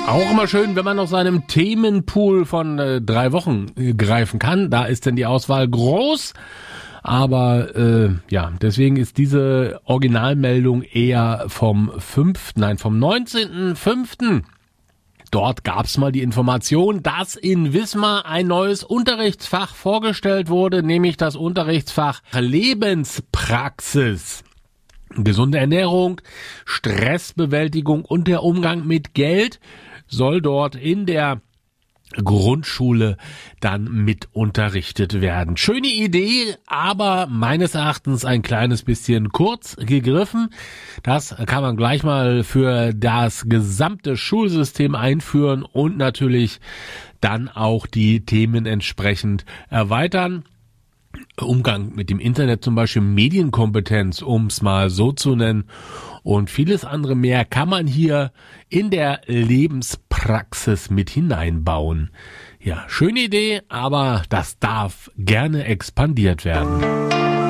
Auch immer schön, wenn man aus seinem Themenpool von 3 Wochen greifen kann. Da ist denn die Auswahl groß. Aber deswegen ist diese Originalmeldung eher vom 19.05. Dort gab's mal die Information, dass in Wismar ein neues Unterrichtsfach vorgestellt wurde, nämlich das Unterrichtsfach Lebenspraxis. Gesunde Ernährung, Stressbewältigung und der Umgang mit Geld soll dort in der Grundschule dann mit unterrichtet werden. Schöne Idee, aber meines Erachtens ein kleines bisschen kurz gegriffen. Das kann man gleich mal für das gesamte Schulsystem einführen und natürlich dann auch die Themen entsprechend erweitern. Umgang mit dem Internet zum Beispiel, Medienkompetenz, um es mal so zu nennen, und vieles andere mehr kann man hier in der Lebenspraxis mit hineinbauen. Ja, schöne Idee, aber das darf gerne expandiert werden.